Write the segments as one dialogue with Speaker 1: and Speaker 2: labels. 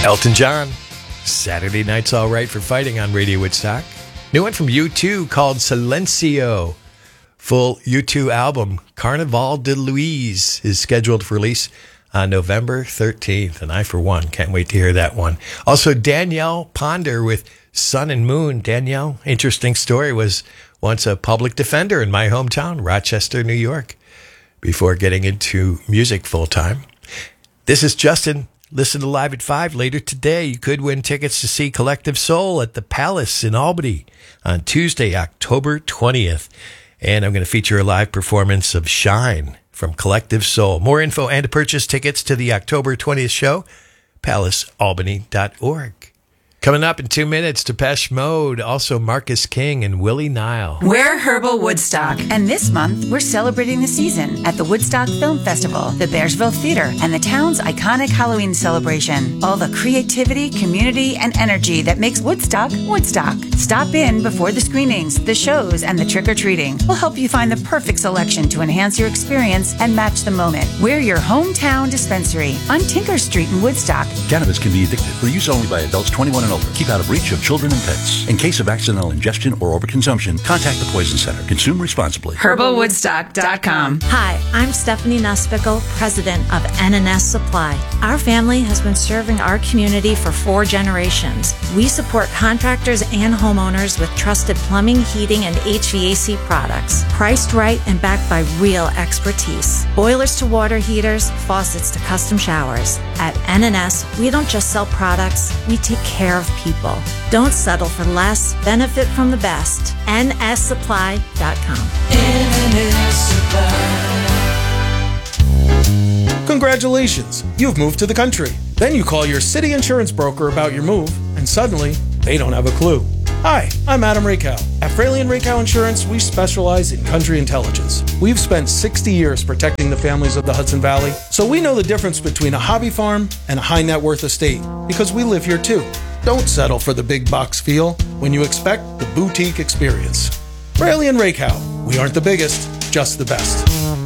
Speaker 1: Elton John, Saturday Night's All Right for Fighting on Radio Woodstock. New one from U2 called Silencio. Full U2 album, Carnaval de Louise, is scheduled for release on November 13th. And I, for one, can't wait to hear that one. Also, Danielle Ponder with Sun and Moon. Danielle, interesting story, was once a public defender in my hometown, Rochester, New York, before getting into music full-time. This is Justin. Listen to Live at 5 later today. You could win tickets to see Collective Soul at the Palace in Albany on Tuesday, October 20th. And I'm going to feature a live performance of Shine from Collective Soul. More info and to purchase tickets to the October 20th show, palacealbany.org. Coming up in 2 minutes, Depeche Mode, also Marcus King and Willie Nile.
Speaker 2: We're Herbal Woodstock, and this month we're celebrating the season at the Woodstock Film Festival, the Bearsville Theater, and the town's iconic Halloween celebration. All the creativity, community, and energy that makes Woodstock, Woodstock. Stop in before the screenings, the shows, and the trick-or-treating. We'll help you find the perfect selection to enhance your experience and match the moment. We're your hometown dispensary on Tinker Street in Woodstock.
Speaker 3: Cannabis can be addictive. For use only by adults 21 and over. Keep out of reach of children and pets. In case of accidental ingestion or overconsumption, contact the Poison Center. Consume responsibly.
Speaker 2: HerbalWoodstock.com.
Speaker 4: Hi, I'm Stephanie Nussfickle, president of NNS Supply. Our family has been serving our community for 4 generations. We support contractors and homeowners with trusted plumbing, heating, and HVAC products, priced right and backed by real expertise. Boilers to water heaters, faucets to custom showers. At NNS, we don't just sell products, we take care of people. Don't settle for less. Benefit from the best. NSSupply.com.
Speaker 5: NNS Supply. Congratulations, you've moved to the country. Then you call your city insurance broker about your move, and suddenly, they don't have a clue. Hi, I'm Adam Rakow. At Fraley & Rakow Insurance, we specialize in country intelligence. We've spent 60 years protecting the families of the Hudson Valley, so we know the difference between a hobby farm and a high net worth estate, because we live here too. Don't settle for the big box feel when you expect the boutique experience. Fraley & Rakow. We aren't the biggest, just the best.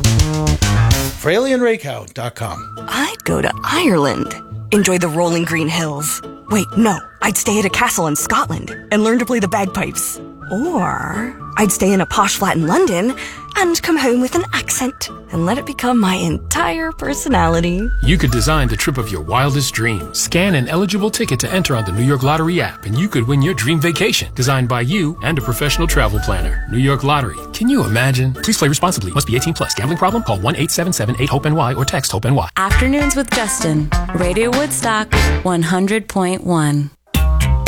Speaker 5: FraleyandRakow.com.
Speaker 6: I'd go to Ireland. Enjoy the rolling green hills. Wait, no. I'd stay at a castle in Scotland and learn to play the bagpipes. Or I'd stay in a posh flat in London and come home with an accent and let it become my entire personality.
Speaker 7: You could design the trip of your wildest dreams. Scan an eligible ticket to enter on the New York Lottery app, and you could win your dream vacation, designed by you and a professional travel planner. New York Lottery. Can you imagine? Please play responsibly. Must be 18 plus. Gambling problem? Call 1-877-8-HOPE-NY or text HOPE-NY.
Speaker 8: Afternoons with Justin. Radio Woodstock 100.1.